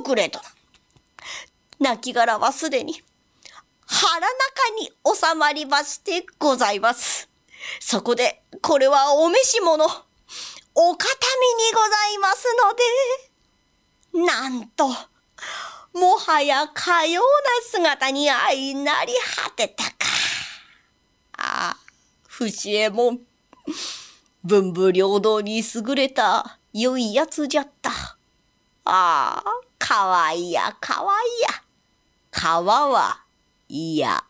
くれと。亡骸はすでに腹中に収まりましてございます。そこでこれはお召し物、お形見にございますので、なんともはやかような姿に相なり果てたか。ああ、不知右衛門、文武両道に優れた良いやつじゃった。ああ、かわいやかわいや。川はいや。